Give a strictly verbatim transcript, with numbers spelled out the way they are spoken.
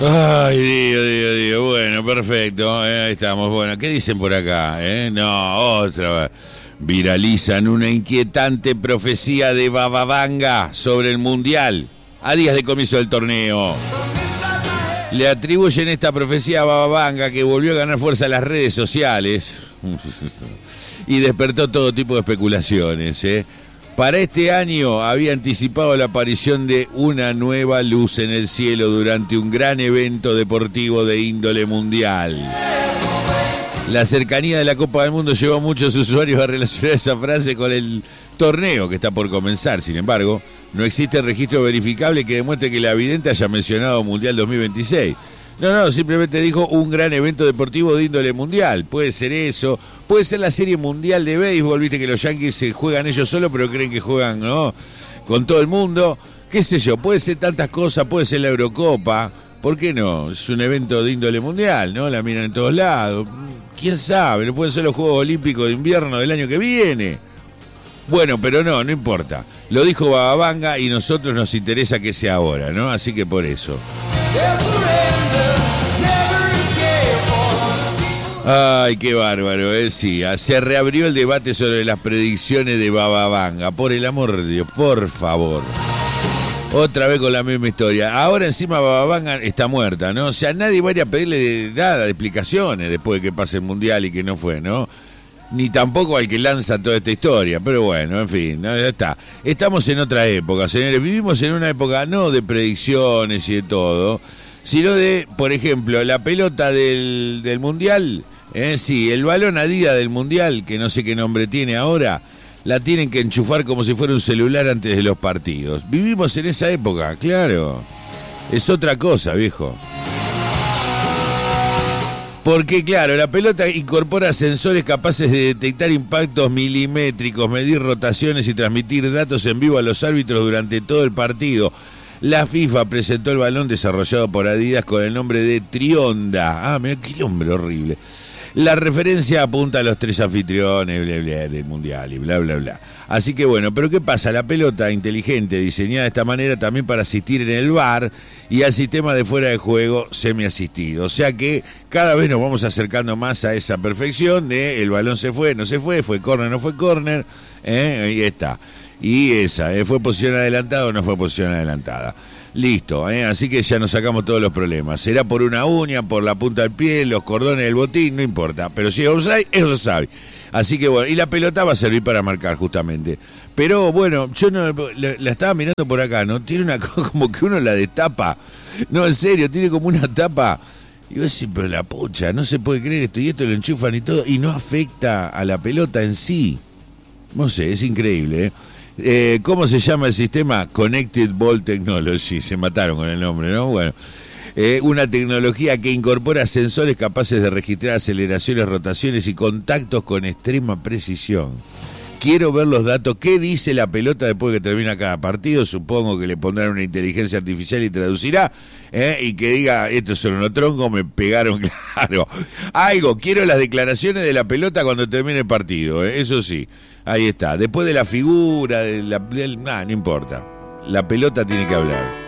Ay, Dios, Dios, Dios. Bueno, perfecto. Eh, ahí estamos. Bueno, ¿qué dicen por acá? Eh? No, otra vez. Viralizan una inquietante profecía de Bababanga sobre el Mundial a días de comienzo del torneo. Le atribuyen esta profecía a Bababanga, que volvió a ganar fuerza en las redes sociales y despertó todo tipo de especulaciones. ¿eh? Para este año había anticipado la aparición de una nueva luz en el cielo durante un gran evento deportivo de índole mundial. La cercanía de la Copa del Mundo llevó a muchos usuarios a relacionar esa frase con el torneo que está por comenzar. Sin embargo, no existe registro verificable que demuestre que la vidente haya mencionado Mundial dos mil veintiséis. No, no, simplemente dijo un gran evento deportivo de índole mundial. Puede ser eso, puede ser la Serie Mundial de Béisbol, viste que los Yankees se juegan ellos solos, pero creen que juegan, ¿no?, con todo el mundo. Qué sé yo, puede ser tantas cosas, puede ser la Eurocopa. ¿Por qué no? Es un evento de índole mundial, ¿no? La miran en todos lados. ¿Quién sabe? No pueden ser los Juegos Olímpicos de Invierno del año que viene. Bueno, pero no, no importa. Lo dijo Bababanga y nosotros nos interesa que sea ahora, ¿no? Así que por eso. Ay, qué bárbaro, ¿eh? Sí, se reabrió el debate sobre las predicciones de Bababanga. Por el amor de Dios, por favor. Otra vez con la misma historia. Ahora encima Bababanga está muerta, ¿no? O sea, nadie va a ir a pedirle nada de explicaciones después de que pase el Mundial y que no fue, ¿no? Ni tampoco al que lanza toda esta historia. Pero bueno, en fin, ¿no? Ya está. Estamos en otra época, señores. Vivimos en una época no de predicciones y de todo, sino de, por ejemplo, la pelota del, del Mundial. ¿eh? Sí, el balón Adidas del Mundial, que no sé qué nombre tiene ahora, la tienen que enchufar como si fuera un celular antes de los partidos. Vivimos en esa época, claro. Es otra cosa, viejo. Porque, claro, la pelota incorpora sensores capaces de detectar impactos milimétricos, medir rotaciones y transmitir datos en vivo a los árbitros durante todo el partido. La FIFA presentó el balón desarrollado por Adidas con el nombre de Trionda. Ah, mira qué nombre horrible. La referencia apunta a los tres anfitriones bla, bla, del Mundial y bla, bla, bla. Así que bueno, pero ¿qué pasa? La pelota inteligente diseñada de esta manera también para asistir en el V A R y al sistema de fuera de juego semiasistido. O sea que cada vez nos vamos acercando más a esa perfección de el balón se fue, no se fue, fue córner, no fue córner, ¿eh? Ahí está. Y esa, ¿eh? ¿fue posición adelantada o no fue posición adelantada? Listo, ¿eh? Así que ya nos sacamos todos los problemas. Será por una uña, por la punta del pie, los cordones del botín, no importa. Pero si es offside, eso se sabe. Así que bueno, y la pelota va a servir para marcar justamente. Pero bueno, yo no la, la estaba mirando por acá, ¿no? Tiene una cosa como que uno la destapa. No, en serio, tiene como una tapa. Y yo decía, pero la pucha, no se puede creer esto y esto lo enchufan y todo. Y no afecta a la pelota en sí. No sé, es increíble, ¿eh? Eh, ¿Cómo se llama el sistema? Connected Ball Technology. Se mataron con el nombre, ¿no? Bueno, eh, una tecnología que incorpora sensores capaces de registrar aceleraciones, rotaciones y contactos con extrema precisión. Quiero ver los datos. ¿Qué dice la pelota después que termina cada partido? Supongo que le pondrán una inteligencia artificial y traducirá, ¿eh? Y que diga, estos son unos troncos, me pegaron, claro. Algo, quiero las declaraciones de la pelota cuando termine el partido, ¿eh? Eso sí. Ahí está. Después de la figura, de la, del, nah, no importa. La pelota tiene que hablar.